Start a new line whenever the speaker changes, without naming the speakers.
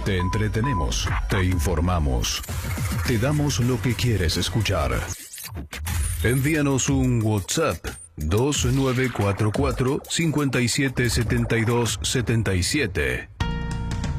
Te entretenemos, te informamos, te damos lo que quieres escuchar. Envíanos un WhatsApp 2944 577277.